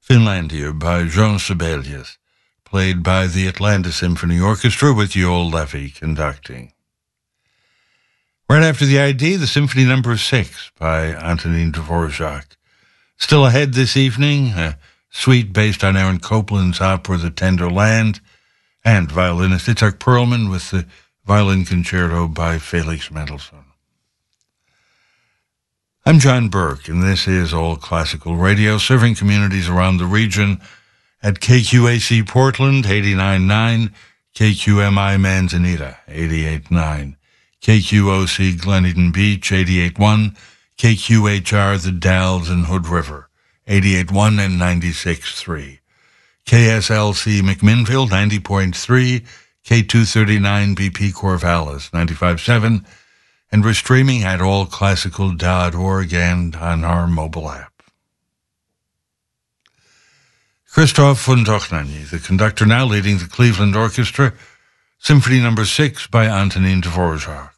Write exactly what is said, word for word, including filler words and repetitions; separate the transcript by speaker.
Speaker 1: Finlandia by Jean Sibelius, played by the Atlanta Symphony Orchestra with Joel Levy conducting. Right after the I D, the Symphony Number Six by Antonin Dvorak. Still ahead this evening, a suite based on Aaron Copland's opera The Tender Land, and violinist Itzhak Perlman with the violin concerto by Felix Mendelssohn. I'm John Burke, and this is All Classical Radio, serving communities around the region at K Q A C Portland, eighty-nine point nine, K Q M I Manzanita, eighty-eight point nine, K Q O C Glen Eden Beach, eighty-eight point one, K Q H R The Dalles and Hood River, eighty-eight point one and ninety-six point three, K S L C McMinnville, ninety point three, K two thirty-nine B P Corvallis, ninety-five point seven, and we're streaming at all classical dot org and on our mobile app. Christoph von Dochnany, the conductor now leading the Cleveland Orchestra, Symphony Number Six by Antonin Dvorak.